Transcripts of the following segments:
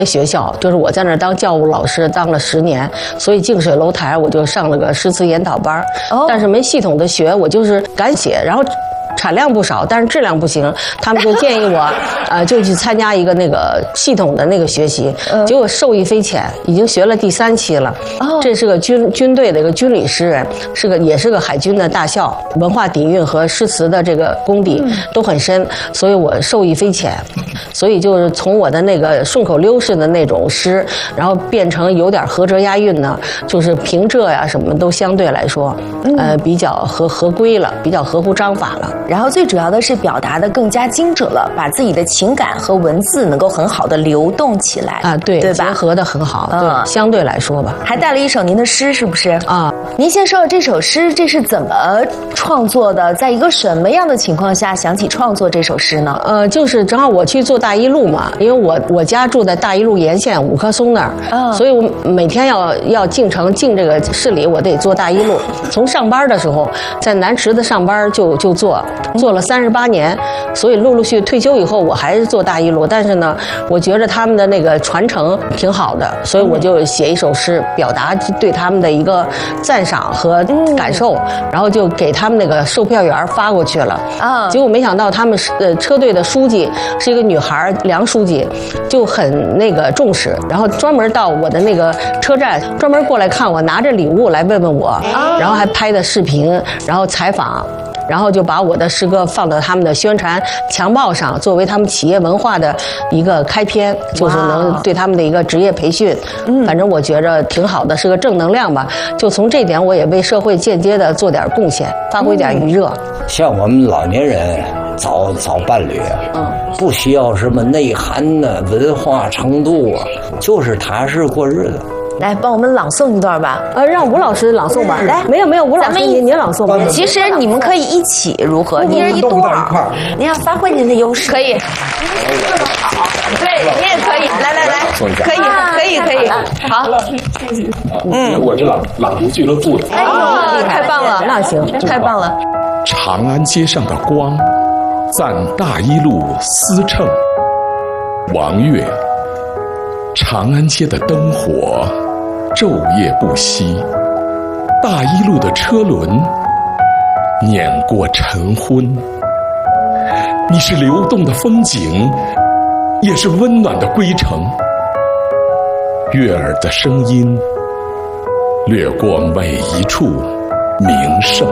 学校，就是我在那儿当教务老师，当了10年，所以近水楼台我就上了个诗词研讨班，但是没系统的学，我就是敢写，然后产量不少，但是质量不行，他们就建议我，就去参加一个那个系统的那个学习，结果受益匪浅，已经学了第3期了。这是个军队的一个军旅诗人，也是个海军的大校，文化底蕴和诗词的这个功底都很深，所以我受益匪浅。所以就是从我的那个顺口溜式的那种诗，然后变成有点合辙押韵呢，就是平仄呀什么都相对来说，比较合规了，比较合乎章法了。 然后最主要的是表达的更加精准了，把自己的情感和文字能够很好的流动起来啊，对吧？结合的很好，对，相对来说吧。 还带了一首您的诗，是不是啊？您先说说这首诗，这是怎么创作的？在一个什么样的情况下想起创作这首诗呢？ 就是正好我去做大一路嘛，因为我家住在大一路沿线五棵松那儿，所以我每天要进城进这个市里，我得坐大一路。从上班的时候，在南池子上班就做了38年，所以陆陆续退休以后，我还是做大一路。但是呢，我觉得他们的那个传承挺好的，所以我就写一首诗，表达对他们的一个赞赏和感受，然后就给他们那个售票员发过去了。结果没想到他们车队的书记是一个女孩，梁书记，就很那个重视，然后专门到我的那个车站，专门过来看我，拿着礼物来问问我，然后还拍的视频，然后采访。然后就把我的诗歌放到他们的宣传墙报上，作为他们企业文化的一个开篇，就是能对他们的一个职业培训。反正我觉着挺好的，是个正能量吧。就从这点，我也为社会间接的做点贡献，发挥点余热。 像我们老年人找伴侣，不需要什么内涵的文化程度啊，就是踏实过日子。 来，帮我们朗诵一段吧。 让吴老师朗诵吧。来，没有，吴老师，您朗诵吧。 其实你们可以一起，如何？一人一段。你要发挥您的优势。可以。好，对，你也可以。来，可以。好。 我是朗读俱乐部的。 哎呦，太棒了， 那行， 太棒了。 长安街上的光，赞大一路司乘。王月。长安街的灯火昼夜不息，大一路的车轮碾过晨昏。你是流动的风景，也是温暖的归程。悦耳的声音掠过每一处名胜，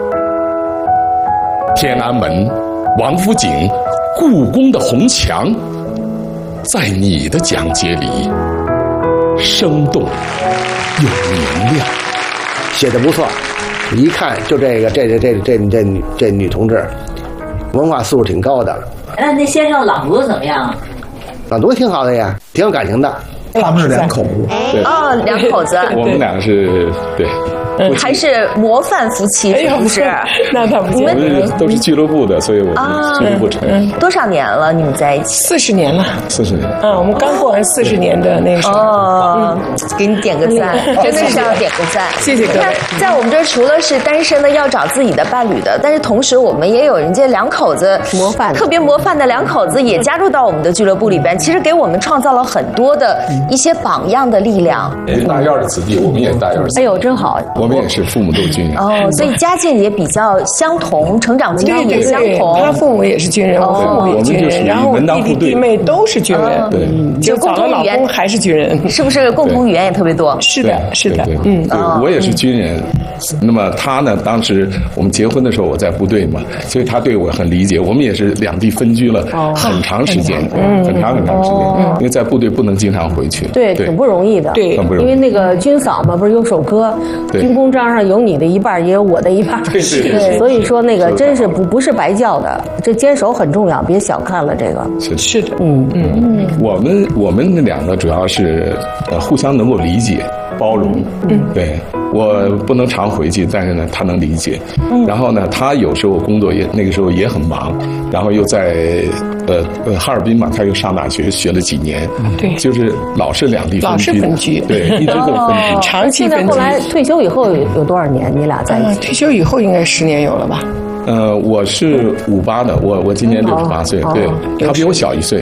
天安门、王府井、故宫的红墙，在你的讲解里生动又明亮。 写得不错，一看就这女同志文化素质挺高的。 那先生朗读怎么样？ 朗读挺好的呀，挺有感情的。 他们是2口子， 对， 2口子， 我们俩是对。 还是模范夫妻，是不是？ 那倒不见得。 我们都是俱乐部的，所以我们俱乐部成员。 多少年了？你们在一起 ？40年了。 40年。 我们刚过完40年的那个时候。 给你点个赞，真的是要点个赞。 谢谢各位。 在我们这除了是单身的要找自己的伴侣的，但是同时我们也有人家2口子模范， 特别模范的2口子也加入到我们的俱乐部里边，其实给我们创造了很多的一些榜样的力量。 大院的子弟，我们也是大院的子弟。 哎呦，真好。 我们也是父母都是军人所以家境也比较相同，成长经历也相同。 他父母也是军人，我父母也是军人，然后我弟弟弟妹都是军人， 对， 就找了老公还是军人， 是不是共同语言也特别多？ 是的，是的， 对，我也是军人。那么他呢，当时我们结婚的时候我在部队嘛，所以他对我很理解。我们也是2地分居了很长时间，很长时间，因为在部队不能经常回去， 对，挺不容易的， 对， 很不容易。 因为那个军嫂嘛，不是有首歌，军功章上有你的一半，也有我的一半， 对， 所以说那个真是不是白叫的，这坚守很重要，别小看了这个。 是的， 我们那2个主要是互相能够理解、包容，对。我不能常回去，但是呢，他能理解。然后呢，他有时候工作那个时候也很忙，然后又在哈尔滨嘛，他又上大学学了几年， 对， 就是老是2地分居， 老是分居， 对，一直都分居， 长期分居。 现在后来退休以后有多少年？你俩在一起？ 退休以后应该10年有了吧？ 我是58的，我今年68岁，对，他比我小1岁。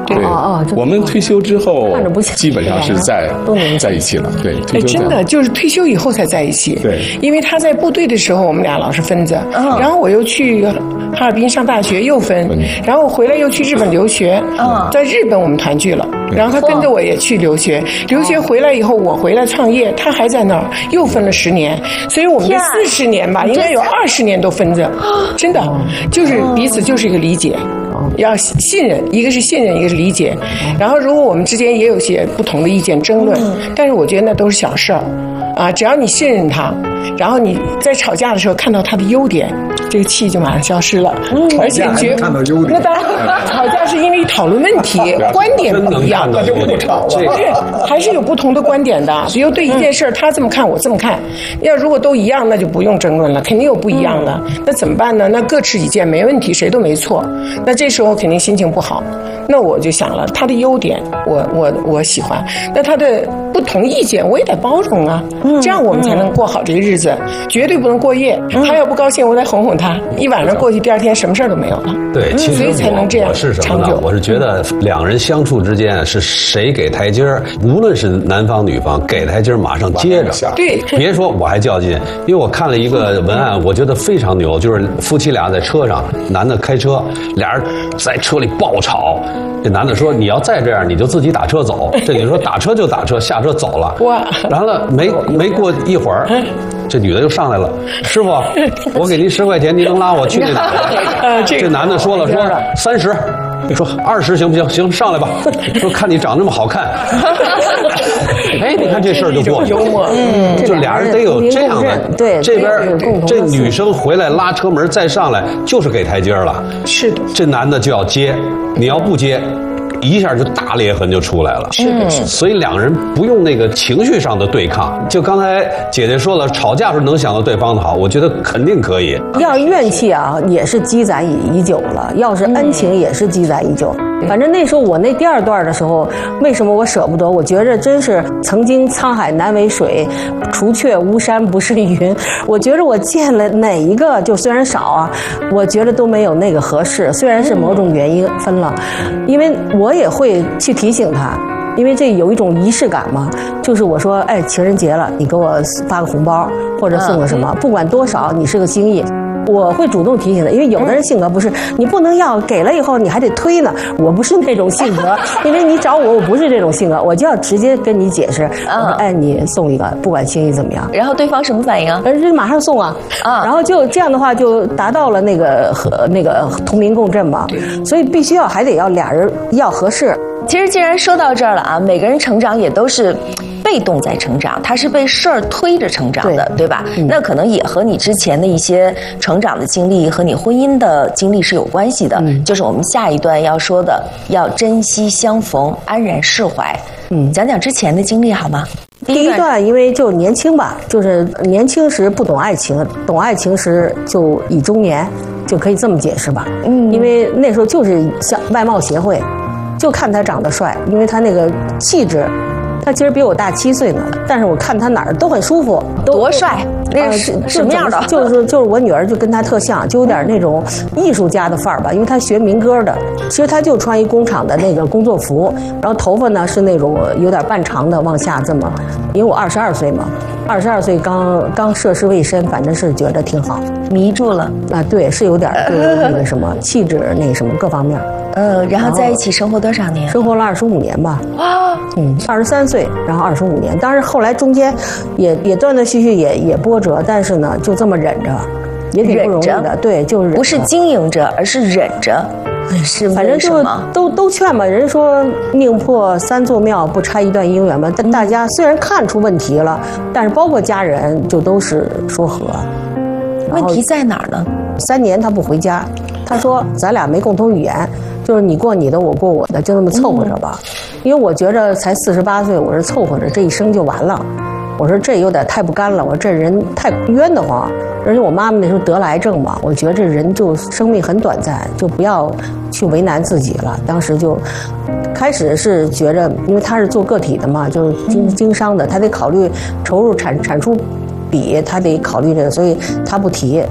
对， 我们退休之后基本上是在一起了。对， 真的就是退休以后才在一起。 对， 因为他在部队的时候，我们俩老是分着，然后我又去哈尔滨上大学又分，然后回来又去日本留学，在日本我们团聚了，然后他跟着我也去留学，留学回来以后我回来创业，他还在那儿，又分了10年，所以我们这40年吧，应该有20年都分着，真的就是彼此就是一个理解。要信任，一个是信任，一个是理解。然后，如果我们之间也有些不同的意见争论，但是我觉得那都是小事儿，啊，只要你信任他，然后你在吵架的时候看到他的优点，这个气就马上消失了。而且看到优点， 那当然，吵架是因为讨论问题，观点不一样，那就不吵了。不是，还是有不同的观点的。比如对一件事他这么看，我这么看，要如果都一样，那就不用争论了，肯定有不一样的。那怎么办呢？那各持己见，没问题，谁都没错。那这时候肯定心情不好。那我就想了，他的优点我喜欢，那他的不同意见我也得包容啊，这样我们才能过好这个日子，绝对不能过夜。他要不高兴，我得哄哄他，一晚上过去，第二天什么事儿都没有了。 对，其实所以才能这样是什么呢？我是觉得两人相处之间是谁给台阶儿，无论是男方女方给台阶儿，马上接着。 对， 别说我还较劲，因为我看了一个文案，我觉得非常牛，就是夫妻俩在车上，男的开车，俩人在车里爆吵。这男的说：“你要再这样，你就自己打车走。”这女的说：“打车就打车，下车走了。”哇！完了没过一会儿，这女的又上来了：“师傅，我给您10块钱，您能拉我去那哪？”这男的说了：“说30。”说20行不行？行，上来吧。说看你长那么好看，哎，你看这事儿就过去了。就俩人得有这样的。 对， 这边这女生回来拉车门再上来，就是给台阶了。 是的， 这男的就要接，你要不接，一下就大裂痕就出来了。 是的， 所以两人不用那个情绪上的对抗。就刚才姐姐说了，吵架时候能想到对方的好，我觉得肯定可以。 要怨气啊，也是积攒已久了；要是恩情，也是积攒已久。反正那时候我那第2段的时候，为什么我舍不得？我觉着真是曾经沧海难为水，除却巫山不是云。我觉着我见了哪一个，就虽然少啊，我觉得都没有那个合适。虽然是某种原因分了，因为我也会去提醒他。因为这有一种仪式感嘛，就是我说，哎，情人节了，你给我发个红包或者送个什么，不管多少，你是个心意。我会主动提醒的，因为有的人性格不是，你不能要给了以后你还得推呢。我不是那种性格，因为你找我不是这种性格，我就要直接跟你解释。我说，哎，你送一个，不管心意怎么样。 然后对方什么反应啊？ 马上送啊！然后就这样的话，就达到了那个同频共振嘛。所以必须还得要俩人要合适。 其实既然说到这儿了啊，每个人成长也都是被动在成长，他是被事儿推着成长的， 对吧？那可能也和你之前的一些成长的经历和你婚姻的经历是有关系的。就是我们下一段要说的，要珍惜相逢，安然释怀。讲讲之前的经历好吗？ 第一段因为就年轻吧，就是年轻时不懂爱情，懂爱情时就已中年，就可以这么解释吧。因为那时候就是像外貌协会，就看他长得帅，因为他那个气质。他其实比我大7岁呢，但是我看他哪儿都很舒服。 多帅？那是什么样的？ 就是我女儿就跟他特像，就有点那种艺术家的范儿吧，因为他学民歌的。其实他就穿一工厂的那个工作服，然后头发呢是那种有点半长的往下这么。因为我22岁嘛，22岁刚涉世未深，反正是觉得挺好， 迷住了啊。对，是有点那个什么气质，那个什么各方面。 然后在一起生活多少年？ 生活了25年吧。哇，23岁，然后25年。当然后来中间也断断续续也波折，但是呢，就这么忍着，也挺不容易的。对，就是不是经营着，而是忍着。是， 反正就都劝吧。人说宁破3座庙，不拆1段姻缘嘛。但大家虽然看出问题了，但是包括家人就都是说和。 问题在哪儿呢 ？3年他不回家，他说咱俩没共同语言。就是你过你的，我过我的，就那么凑合着吧。因为我觉着才48岁，我是凑合着这一生就完了。我说这有点太不甘了，我说这人太冤得慌。而且我妈妈那时候得了癌症嘛，我觉得这人就生命很短暂，就不要去为难自己了。当时就开始是觉着，因为他是做个体的嘛，就是经商的，他得考虑投入产出比，他得考虑这个，所以他不提。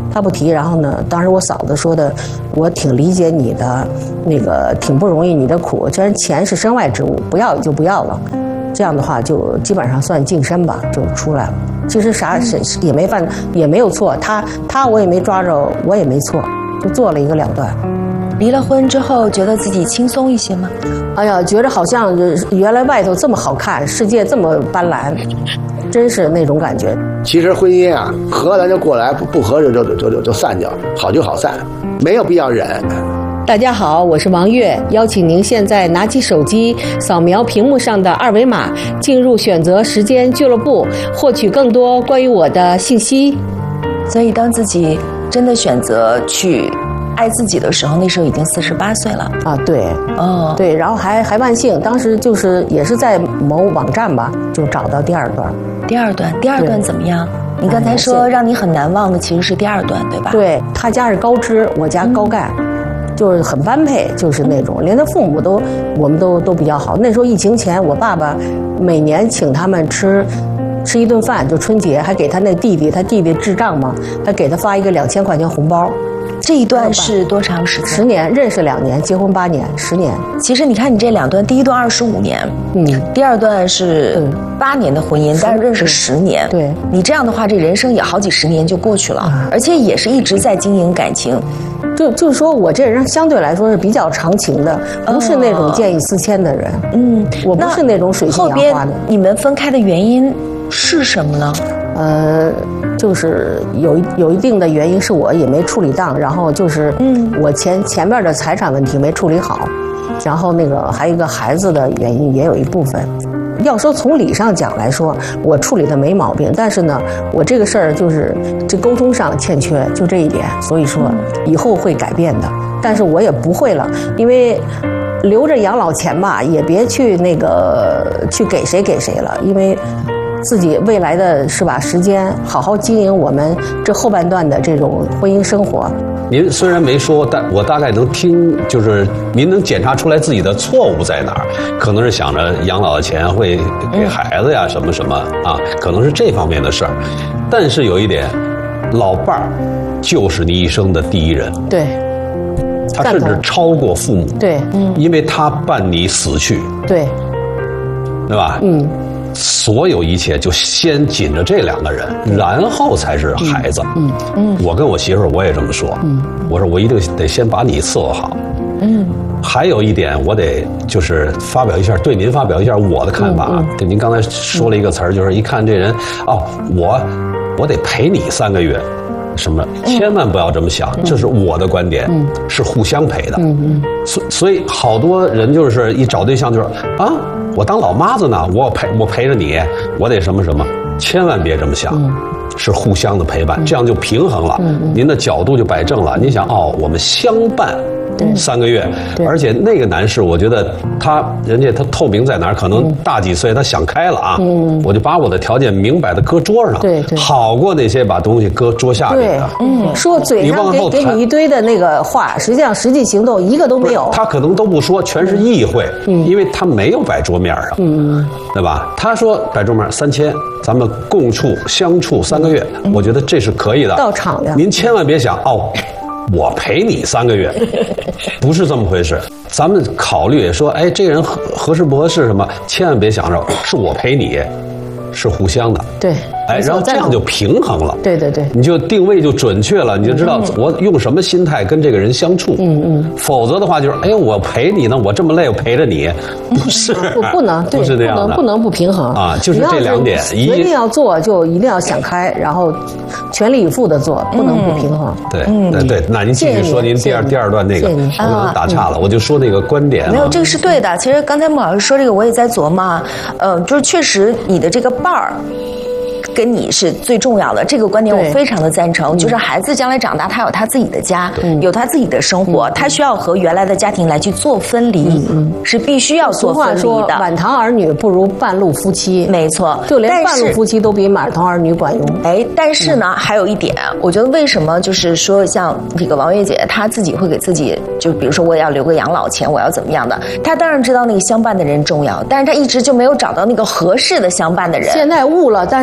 他不提。然后呢，当时我嫂子说的，我挺理解你的，那个挺不容易，你的苦，既然钱是身外之物，不要也就不要了。这样的话就基本上算净身吧，就出来了。其实啥也没犯，也没有错，他我也没抓着，我也没错，就做了一个了断。 离了婚之后，觉得自己轻松一些吗？ 哎呀，觉得好像原来外头这么好看，世界这么斑斓，真是那种感觉。 其实婚姻啊，合咱就过来，不合就散掉，好就好散，没有必要忍。 大家好，我是王悦，邀请您现在拿起手机，扫描屏幕上的二维码，进入选择时间俱乐部，获取更多关于我的信息。 所以，当自己真的选择去爱自己的时候，那时候已经48岁了啊。对， 哦， 对，然后还万幸，当时就是也是在某网站吧，就找到第二段。 第二段怎么样？你刚才说让你很难忘的其实是第二段，对吧？ 对，他家是高知，我家高干。就是很般配，就是那种，连他父母我们都比较好。那时候疫情前，我爸爸每年请他们吃一顿饭，就春节，还给他那弟弟，他弟弟智障嘛，还给他发一个2000块钱红包。 这一段是多长时间？ 10年，认识2年，结婚8年，10年。 其实你看你这2段，第一段25年，第二段是8年的婚姻，但是认识10年。 对， 你这样的话，这人生也好几10年就过去了，而且也是一直在经营感情。 就是说我这人相对来说是比较长情的，不是那种见异思迁的人。我不是那种水性杨花的。 后边你们分开的原因是什么呢？ 就是有一定的原因是我也没处理当，然后就是我前面的财产问题没处理好，然后那个还有一个孩子的原因也有一部分。要说从理上讲来说，我处理的没毛病，但是呢，我这个事儿就是这沟通上欠缺，就这一点，所以说以后会改变的。但是我也不会了，因为留着养老钱吧，也别去去给谁了，因为自己未来的是吧时间，好好经营我们这后半段的这种婚姻生活。 您虽然没说，但我大概能听，就是您能检查出来自己的错误在哪儿，可能是想着养老的钱会给孩子呀，什么什么啊，可能是这方面的事儿。但是有一点，老伴儿就是你一生的第一人， 对， 他甚至超过父母， 对， 因为他伴你死去， 对， 对吧？所有一切就先紧着这2个人，然后才是孩子。我跟我媳妇儿我也这么说，我说我一定得先把你伺候好。还有一点，我得就是对您发表一下我的看法。对，您刚才说了一个词儿，就是一看这人，我得陪你3个月。什么？千万不要这么想，这是我的观点，是互相陪的。所以好多人就是一找对象就是啊，我当老妈子呢，我陪着你，我得什么什么，千万别这么想，是互相的陪伴，这样就平衡了，您的角度就摆正了。您想我们相伴3个月，而且那个男士，我觉得人家他透明在哪儿？可能大几岁，他想开了啊，我就把我的条件明摆的搁桌上， 对， 好过那些把东西搁桌下里的。 说嘴上给你一堆的那个话，实际行动一个都没有。 他可能都不说，全是意会，因为他没有摆桌面上，对吧？他说摆桌面3000，咱们共处相处3个月，我觉得这是可以的。 到场的， 您千万别想我陪你3个月，不是这么回事。咱们考虑说，这个人合适不合适什么，千万别想着是我陪你，是互相的。 对， 然后这样就平衡了。 对， 你就定位就准确了，你就知道我用什么心态跟这个人相处。否则的话就是我陪你呢，我这么累，我陪着你，不是不能， 不是这样的， 不能不平衡啊，就是这2点。 决定要做就一定要想开，然后全力以赴的做，不能不平衡。 对，那您继续说您第二段那个，我可能打岔了，我就说那个观点。 没有，这个是对的。其实刚才穆老师说这个，我也在琢磨，就是确实你的这个伴儿跟你是最重要的，这个观点我非常的赞成。就是孩子将来长大，他有他自己的家，有他自己的生活，他需要和原来的家庭来去做分离，是必须要做分离的。 满堂儿女不如半路夫妻， 没错， 就连半路夫妻都比满堂儿女管用。 但是呢，还有一点，我觉得为什么就是说像这个王悦姐，她自己会给自己，就比如说我也要留个养老钱，我要怎么样的，她当然知道那个相伴的人重要，但是她一直就没有找到那个合适的相伴的人。 现在悟了，但是现在没有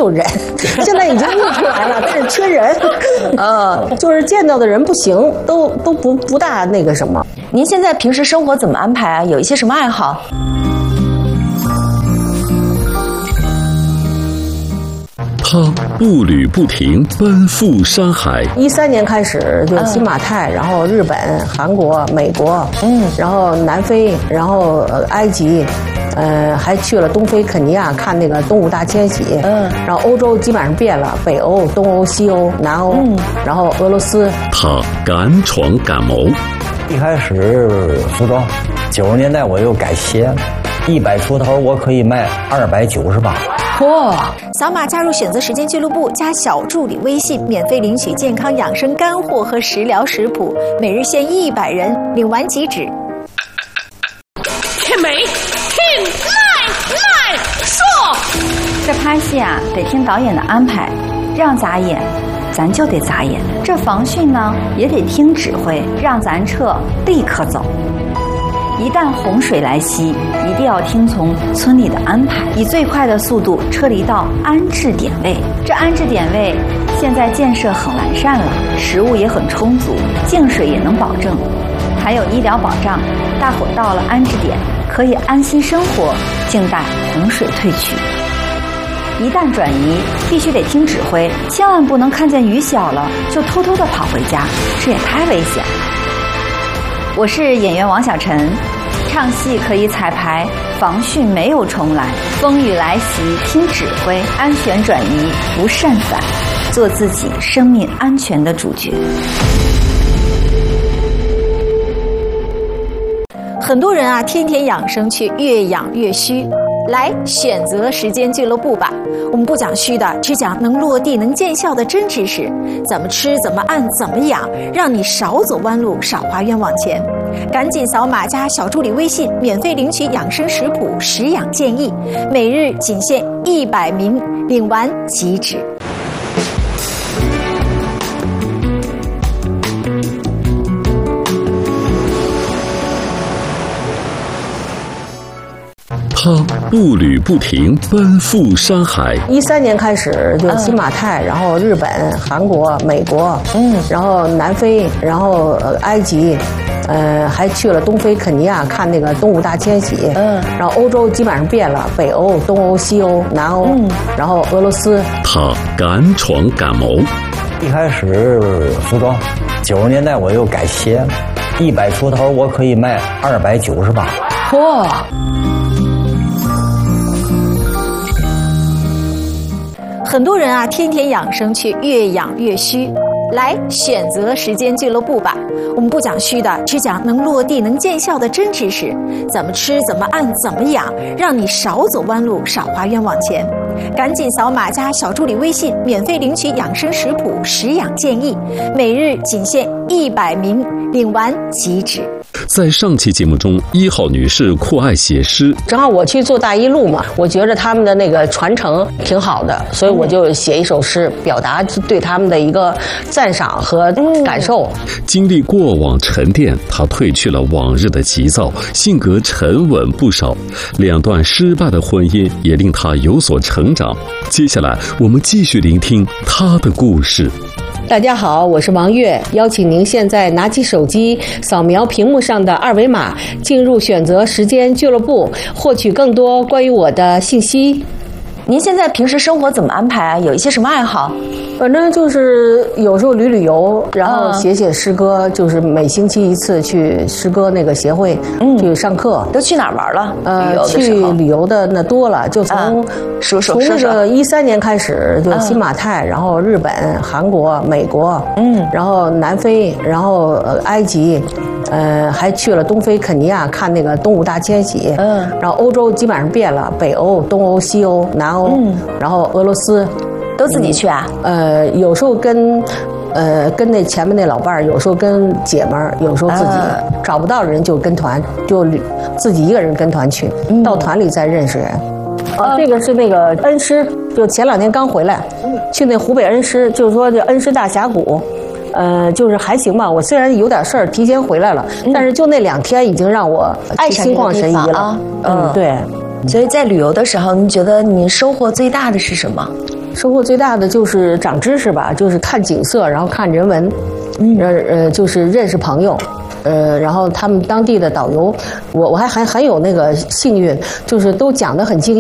有人，现在已经悟出来了，但是缺人，就是见到的人不行，都不大那个什么。 您现在平时生活怎么安排啊？有一些什么爱好？ 他步履不停，奔赴山海。 13年开始就新马泰，然后日本、韩国、美国，然后南非，然后埃及，还去了东非肯尼亚看那个动物大迁徙，然后欧洲基本上遍了，北欧、东欧、西欧、南欧，然后俄罗斯。 他敢闯敢谋。 一开始服装，90年代我又改鞋，100出头我可以卖298。 哇！扫码加入选择时间俱乐部，加小助理微信，免费领取健康养生干货和食疗食谱，每日限100人，领完即止。 天美，听来说， 这拍戏啊，得听导演的安排，让咱演，咱就得咋演。这防汛呢，也得听指挥，让咱撤，立刻走。一旦洪水来袭，一定要听从村里的安排，以最快的速度撤离到安置点位。这安置点位现在建设很完善了，食物也很充足，净水也能保证，还有医疗保障。大伙到了安置点，可以安心生活，静待洪水退去。一旦转移，必须得听指挥，千万不能看见雨小了就偷偷的跑回家，这也太危险了。我是演员王小晨，唱戏可以彩排，防汛没有重来，风雨来袭听指挥，安全转移不擅返，做自己生命安全的主角。 很多人啊，天天养生却越养越虚。来选择时间俱乐部吧，我们不讲虚的，只讲能落地能见效的真知识，怎么吃怎么按怎么养，让你少走弯路少花冤枉钱。赶紧扫码加小助理微信，免费领取养生食谱食养建议，每日仅限100名，领完即止。 他步履不停，奔赴山海。 13年开始就新马泰，然后日本、韩国、美国，然后南非，然后埃及，还去了东非肯尼亚看那个动物大迁徙，然后欧洲基本上遍了，北欧、东欧、西欧、南欧，然后俄罗斯。 他敢闯敢谋。 一开始服装，90年代我又改鞋，100出头我可以卖298。 哇！ 很多人啊，天天养生却越养越虚。来选择时间俱乐部吧，我们不讲虚的，只讲能落地能见效的真知识，怎么吃怎么按怎么养，让你少走弯路少花冤枉钱。赶紧扫码加小助理微信，免费领取养生食谱食养建议，每日仅限100名，领完即止。 在上期节目中，1号女士酷爱写诗， 正好我去做大一路嘛，我觉着他们的那个传承挺好的，所以我就写一首诗，表达对他们的一个赞赏和感受。 经历过往沉淀，她褪去了往日的急躁，性格沉稳不少。2段失败的婚姻也令她有所成长。接下来我们继续聆听她的故事。 大家好，我是王悦，邀请您现在拿起手机，扫描屏幕上的2维码，进入选择时间俱乐部，获取更多关于我的信息。 您现在平时生活怎么安排啊？有一些什么爱好？ 反正就是有时候旅游，然后写诗歌，就是每星期1次去诗歌那个协会去上课。 都去哪儿玩了？ 去旅游的那多了，就从那个13年开始，就新马泰，然后日本、韩国、美国，然后南非，然后埃及。还去了东非肯尼亚看那个动物大迁徙，然后欧洲基本上遍了，北欧、东欧、西欧、南欧，然后俄罗斯， 都自己去啊？ 有时候跟那前面那老伴儿，有时候跟姐们儿，有时候自己找不到人就跟团，就自己一个人跟团去，到团里再认识人。这个是那个恩施，就前2天刚回来，去那湖北恩施，就是说这恩施大峡谷。就是还行吧。我虽然有点事儿提前回来了，但是就那2天已经让我心旷神怡了。对。 所以在旅游的时候，您觉得您收获最大的是什么？ 收获最大的就是长知识吧，就是看景色，然后看人文，就是认识朋友。然后他们当地的导游，我还很有那个幸运，就是都讲得很惊